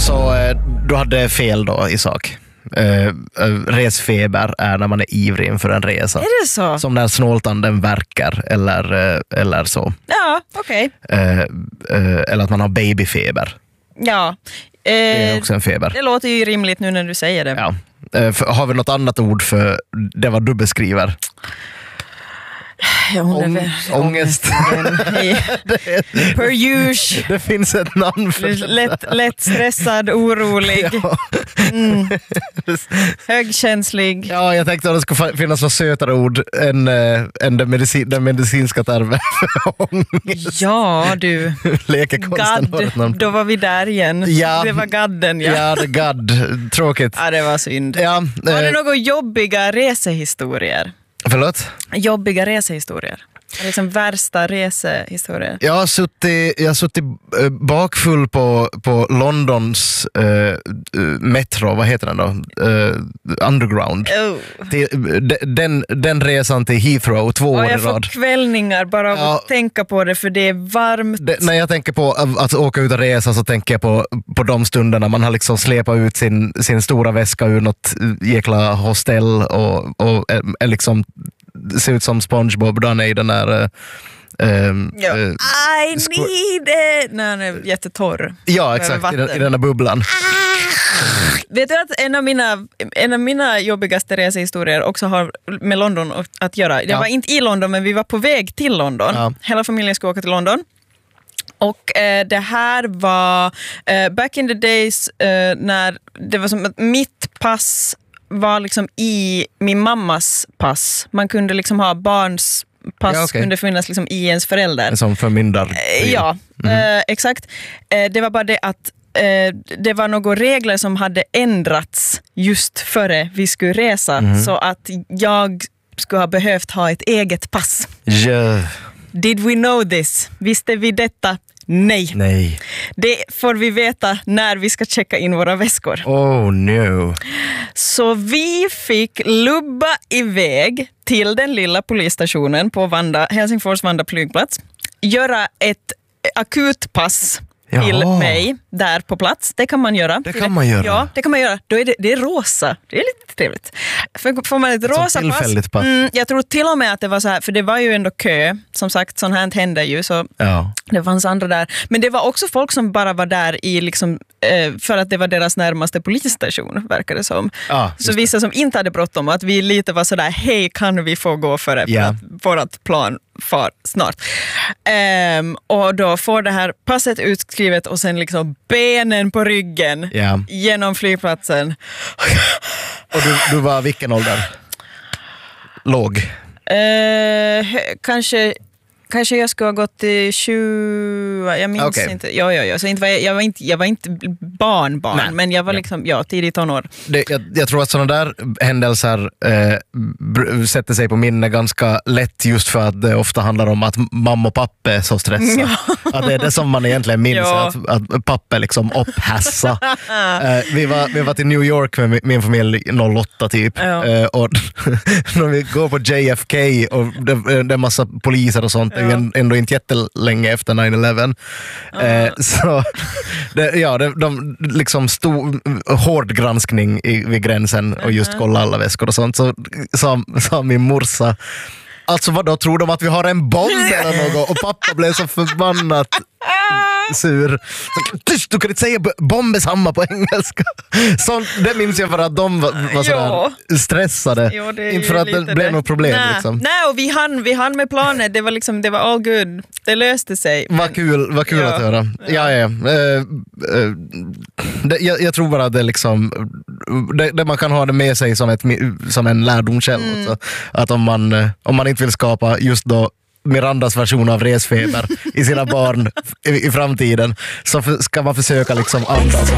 Så du hade fel då i sak. Resfeber är när man är ivrig inför en resa. Är det så? Som när snåltanden verkar eller så. Ja, okej. Eller att man har babyfeber. Ja. Det är också en feber. Det låter ju rimligt nu när du säger det. Ja. Har vi något annat ord för det vad du beskriver? Ångest. Per use. Det finns ett namn för det. Lätt stressad, orolig. Ja. Högkänslig. Ja, jag tänkte att det skulle finnas något sötare ord än den medicinska termen för ångest. Ja, du. Lekekonsten har ett namn. Då var vi där igen. Ja. Det var gadden, ja. Ja, det gadd. Tråkigt. Ja, det var synd. Ja, Var det några jobbiga resehistorier? Förlåt? Jobbiga resehistorier. Liksom värsta resehistorier. Jag har suttit bakfull på Londons metro, vad heter den då? Underground. Oh. Den resan till Heathrow 2 år i Jag får rad. kvällningar bara av att tänka på det, för det är varmt. När jag tänker på att åka ut och resa så tänker jag på de stunderna man har liksom släpat ut sin stora väska ur något jäkla hostell och är liksom ser ut som SpongeBob då i den där I need it! Nej, jättetorr. Ja, exakt, i den där bubblan. Vet du att en av mina jobbigaste resehistorier också har med London att göra. Jag var inte i London, men vi var på väg till London. Ja. Hela familjen ska åka till London. Och det här var back in the days när det var som att mitt pass var liksom i min mammas pass. Man kunde liksom ha barns pass, kunde finnas liksom i ens förälder. Som förmyndar. Ja, exakt. Det var bara det att det var några regler som hade ändrats just före vi skulle resa, så att jag skulle ha behövt ha ett eget pass. Yeah. Did we know this? Visste vi detta? Nej. Det får vi veta när vi ska checka in våra väskor. Oh no. Så vi fick lubba iväg till den lilla polisstationen på Helsingfors Vanda flygplats. Göra ett akutpass till mig där på plats. Det kan man göra. Det kan man göra. Ja, det kan man göra. Då är det är rosa. Det är lite trevligt. Får man ett rosa tillfälligt pass? Jag tror till och med att det var så här, för det var ju ändå kö. Som sagt, sånt här händer ju, så det fanns andra där. Men det var också folk som bara var där i liksom, för att det var deras närmaste polisstation, verkar det som. Så vissa som inte hade bråttom, att vi lite var sådär, hej, kan vi få gå för att vårt plan far snart. Och då får det här passet utskrivet och sen liksom benen på ryggen genom flygplatsen. Och du var vilken ålder? Låg? Kanske jag skulle ha gått till 20, jag minns inte. Ja. Så jag var inte barn, men jag var liksom tidigt tonår. Jag tror att sådana där händelser sätter sig på minne ganska lätt, just för att det ofta handlar om att mamma och pappa är så stressade. Att det är det som man egentligen minns, att pappa liksom upphässa. Vi var till New York med min familj 08 typ. Och när vi går på JFK och det är massa poliser och sånt, ändå inte jättelänge efter 9/11. Så de liksom hård granskning vid gränsen och just kolla alla väskor och sånt. Så sa min morsa, alltså vad då, tror de att vi har en bomb eller något? Och pappa blev så förbannat sur. Tyst, du kan inte säga bomb är samma på engelska. Så det minns jag för att de var sådär stressade. Inte för att det blev något problem. Liksom. Nej, och vi hann med planet. Det var all good. Det löste sig. Vad kul att höra. Ja. Jag tror bara att det liksom det man kan ha det med sig som en lärdomskälla. Att om man inte vill skapa just då Mirandas version av resfeber i sina barn i framtiden, så ska man försöka liksom andas.